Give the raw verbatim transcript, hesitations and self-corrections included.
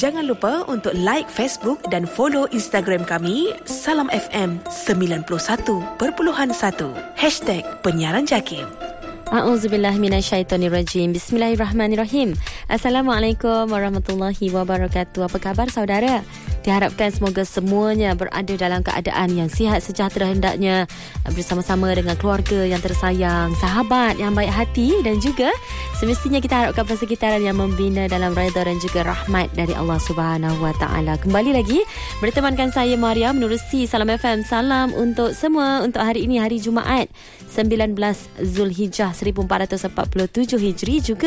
Jangan lupa untuk like Facebook dan follow Instagram kami Salam F M sembilan puluh satu perpuluhan satu. Hashtag Penyiaran Jakim. A'udzubillah minasyaitonirrajim. Bismillahirrahmanirrahim. Assalamualaikum warahmatullahi wabarakatuh. Apa khabar saudara? Diharapkan semoga semuanya berada dalam keadaan yang sihat sejahtera hendaknya, bersama-sama dengan keluarga yang tersayang, sahabat yang baik hati, dan juga semestinya kita harapkan persekitaran yang membina dalam redha dan juga rahmat dari Allah Subhanahu Wa Taala. Kembali lagi bertemankan saya Maria menerusi Salam F M. Salam untuk semua untuk hari ini, hari Jumaat sembilan belas Zulhijjah seribu empat ratus empat puluh tujuh Hijri, juga